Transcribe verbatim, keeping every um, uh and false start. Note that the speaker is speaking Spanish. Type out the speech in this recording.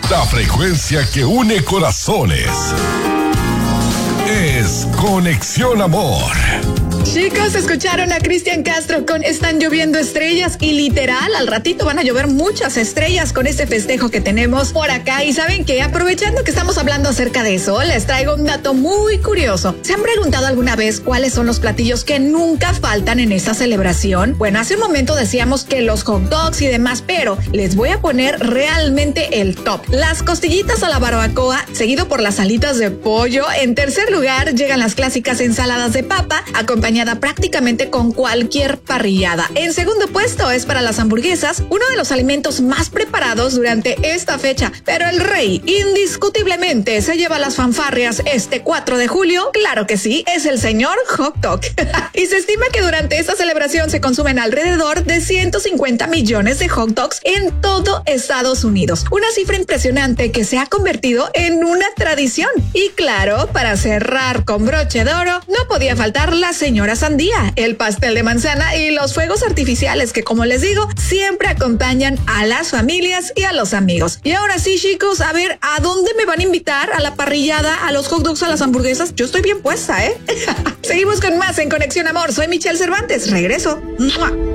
La frecuencia que une corazones. Es Conexión Amor. Chicos, escucharon a Cristian Castro con Están lloviendo estrellas y literal, al ratito van a llover muchas estrellas con este festejo que tenemos por acá. Y ¿saben qué? Aprovechando que estamos hablando acerca de eso, les traigo un dato muy curioso. ¿Se han preguntado alguna vez cuáles son los platillos que nunca faltan en esta celebración? Bueno, hace un momento decíamos que los hot dogs y demás, pero les voy a poner realmente el top. Las costillitas a la barbacoa, seguido por las alitas de pollo. En tercer lugar, llegan las clásicas ensaladas de papa, acompañadas prácticamente con cualquier parrillada. En segundo puesto es para las hamburguesas, uno de los alimentos más preparados durante esta fecha, pero el rey indiscutiblemente se lleva las fanfarrias este cuatro de julio, claro que sí, es el señor hot dog. Y se estima que durante esta celebración se consumen alrededor de ciento cincuenta millones de hot dogs en todo Estados Unidos, una cifra impresionante que se ha convertido en una tradición. Y claro, para cerrar con broche de oro, no podía faltar la señora sandía, el pastel de manzana y los fuegos artificiales que, como les digo, siempre acompañan a las familias y a los amigos. Y ahora sí, chicos, a ver, ¿a dónde me van a invitar? ¿A la parrillada? ¿A los hot dogs? ¿A las hamburguesas? Yo estoy bien puesta, ¿eh? Seguimos con más en Conexión Amor. Soy Michelle Cervantes. Regreso. ¡Mua!